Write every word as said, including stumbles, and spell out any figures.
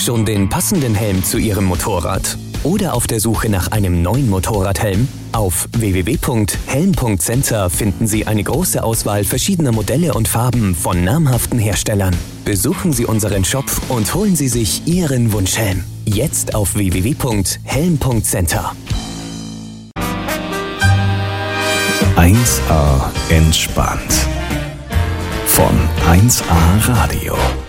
Schon den passenden Helm zu Ihrem Motorrad? Oder auf der Suche nach einem neuen Motorradhelm? Auf w w w punkt helm punkt center finden Sie eine große Auswahl verschiedener Modelle und Farben von namhaften Herstellern. Besuchen Sie unseren Shop und holen Sie sich Ihren Wunschhelm. Jetzt auf w w w punkt helm punkt center. eins A entspannt. Von eins A Radio.